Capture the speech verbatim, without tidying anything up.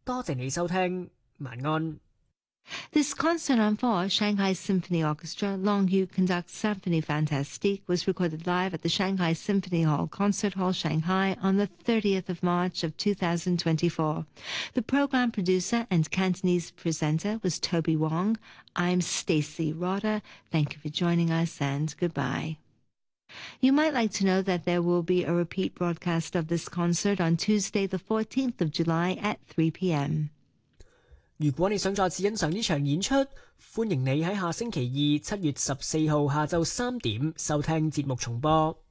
多謝你收聽，晚安。 This concert on four, Shanghai Symphony Orchestra, Longyu conducts Symphonie Fantastique, was recorded live at the Shanghai Symphony Hall, Concert Hall, Shanghai, on the thirtieth of March of two thousand twenty-four. The program producer and Cantonese presenter was Toby Wong. I'm Stacey Rotter. Thank you for joining us, and goodbye. You might like to know that there will be a repeat broadcast of this concert on Tuesday, the fourteenth of July at three p.m. 如果你想再次欣賞呢場演出，歡迎你喺下星期二七月十四號下晝三點收聽節目重播。